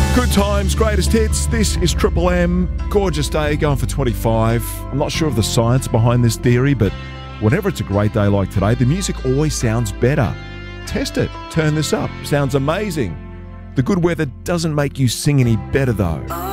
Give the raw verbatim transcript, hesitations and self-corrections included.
Good times, greatest hits. This is Triple M. Gorgeous day, going for twenty-five. I'm not sure of the science behind this theory, but whenever it's a great day like today, the music always sounds better. Test it. Turn this up. Sounds amazing. The good weather doesn't make you sing any better, though.